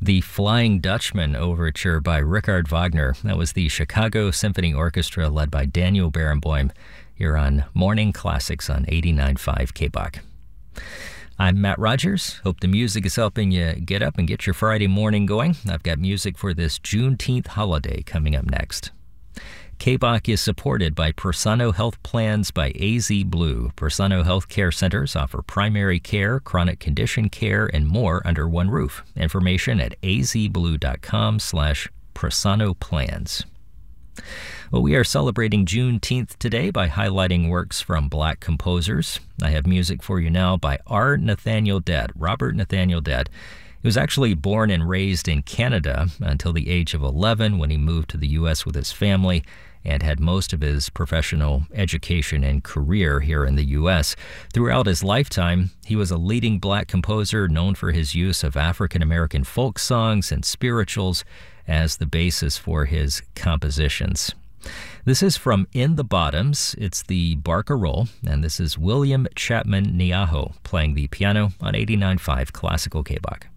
The Flying Dutchman Overture by Richard Wagner. That was the Chicago Symphony Orchestra led by Daniel Barenboim here on Morning Classics on 89.5 KBOK. I'm Matt Rogers. Hope the music is helping you get up and get your Friday morning going. I've got music for this Juneteenth holiday coming up next. KBOK is supported by Persano Health Plans by AZ Blue. Persano Health Care Centers offer primary care, chronic condition care, and more under one roof. Information at azblue.com/Persano Plans. Well, we are celebrating Juneteenth today by highlighting works from Black composers. I have music for you now by R. Nathaniel Dett, Robert Nathaniel Dett. He was actually born and raised in Canada until the age of 11 when he moved to the U.S. with his family and had most of his professional education and career here in the U.S. Throughout his lifetime, he was a leading Black composer known for his use of African-American folk songs and spirituals as the basis for his compositions. This is from In the Bottoms. It's the Barcarolle, and this is William Chapman Niaho playing the piano on 89.5 Classical KBOK.